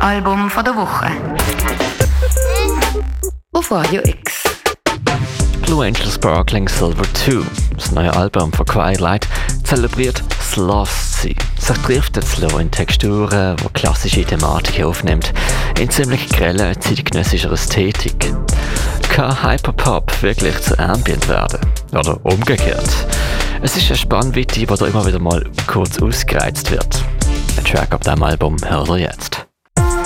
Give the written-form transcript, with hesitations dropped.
Album von der Woche. Auf Radio X. Blue Angel Sparkling Silver 2, das neue Album von Quiet, zelebriert das Lost-Sein. Sich driftet zu lassen in Texturen, die klassische Thematiken aufnimmt, in ziemlich grellen zeitgenössischer Ästhetik. Kann Hyperpop wirklich zu Ambient werden? Oder umgekehrt? Es ist eine Spannweite, die da immer wieder mal kurz ausgereizt wird. Ein Track auf diesem Album hört ihr jetzt.